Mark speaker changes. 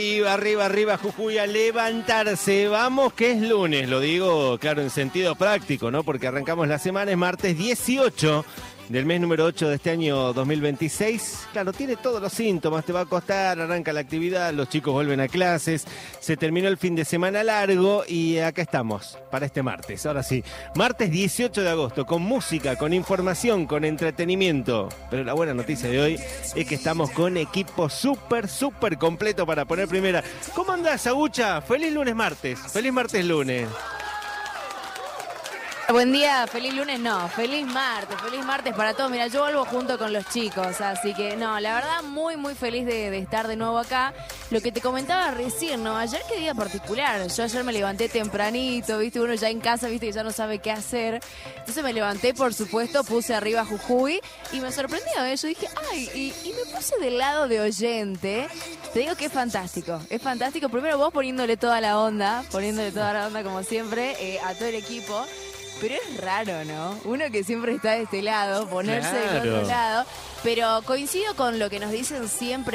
Speaker 1: Arriba, arriba, arriba, Jujuy, a levantarse. Vamos, que es lunes, lo digo, claro, en sentido práctico, ¿no? Porque arrancamos la semana, es martes 18 del mes número 8 de este año 2026. Claro, tiene todos los síntomas, te va a costar, arranca la actividad, los chicos vuelven a clases, se terminó el fin de semana largo y acá estamos para este martes. Ahora sí, martes 18 de agosto, con música, con información, con entretenimiento. Pero la buena noticia de hoy es que estamos con equipo súper completo para poner primera. ¿Cómo andás, Agucha? Feliz lunes martes, feliz martes lunes.
Speaker 2: Buen día, feliz lunes, no, feliz martes para todos. Mira, yo vuelvo junto con los chicos, así que no, la verdad muy feliz de estar de nuevo acá. Lo que te comentaba recién, ¿no? Ayer qué día particular, yo ayer me levanté tempranito, viste, uno ya en casa, viste que ya no sabe qué hacer. Entonces me levanté, por supuesto, puse arriba Jujuy y me sorprendió, ¿eh? Yo dije, ay, y me puse del lado de oyente. Te digo que es fantástico, primero vos poniéndole toda la onda como siempre, a todo el equipo. Pero es raro, ¿no? Uno que siempre está de este lado, ponerse del otro lado. Pero coincido con lo que nos dicen siempre.